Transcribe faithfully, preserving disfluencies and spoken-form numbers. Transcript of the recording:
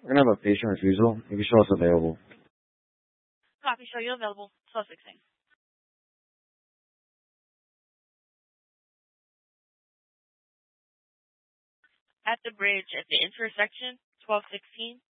We're going to have a patient refusal. You can show us available. Copy, show you available. twelve sixteen. At the bridge at the intersection, twelve sixteen.